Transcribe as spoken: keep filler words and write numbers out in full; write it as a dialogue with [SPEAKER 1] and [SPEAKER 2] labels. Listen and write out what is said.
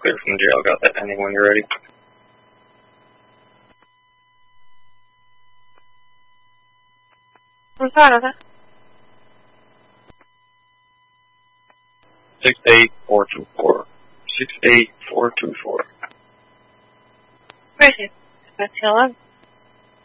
[SPEAKER 1] clear from jail. Got that ending when you're ready.
[SPEAKER 2] I'm sorry, okay?
[SPEAKER 1] Six eight four two four. Six eight four two four.
[SPEAKER 2] Where is it? That's hello.